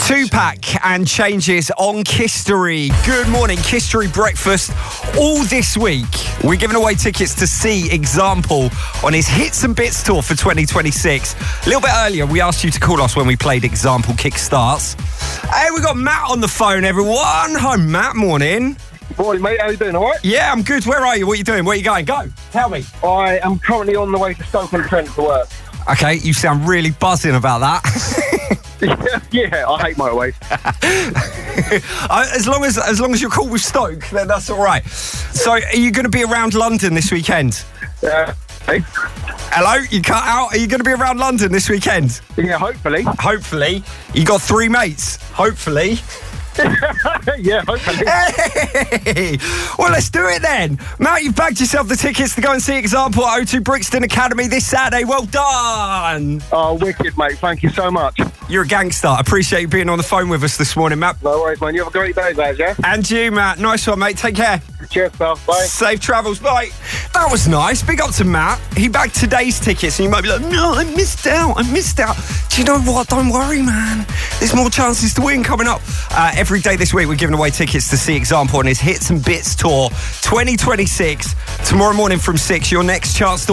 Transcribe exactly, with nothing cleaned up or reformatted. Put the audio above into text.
Tupac and Changes on Kistery. Good morning, Kistery Breakfast. All this week, we're giving away tickets to see Example on his Hits and Bits tour for twenty twenty-six. A little bit earlier, we asked you to call us when we played Example Kickstarts. Hey, we got Matt on the phone, everyone. Hi, Matt. Morning. Morning, mate. How you doing, all right? Yeah, I'm good. Where are you? What are you doing? Where are you going? Go. Tell me. I am currently on the way to Stoke-on-Trent for work. Okay, you sound really buzzing about that. yeah, yeah, I hate motorways. as long as as long as you're cool with Stoke, then that's all right. So, are you going to be around London this weekend? Uh, hey. Hello, you cut out. Are you going to be around London this weekend? Yeah, hopefully. Hopefully. You got three mates. Hopefully. yeah, hopefully. Hey! Well, let's do it then. Matt, you've bagged yourself the tickets to go and see Example at O two Brixton Academy this Saturday. Well done. Oh, wicked, mate. Thank you so much. You're a gangster. I appreciate you being on the phone with us this morning, Matt. No worries, man. You have a great day, guys, yeah? And you, Matt. Nice one, mate. Take care. Cheers, pal. Bye. Safe travels. Bye. That was nice. Big up to Matt. He bagged today's tickets, and you might be like, no, I missed out. I missed out. Do you know what? Don't worry, man. There's more chances to win coming up. Uh, every day this week, we're giving away tickets to see Example on his Hits and Bits tour twenty twenty-six. Tomorrow morning from six, your next chance to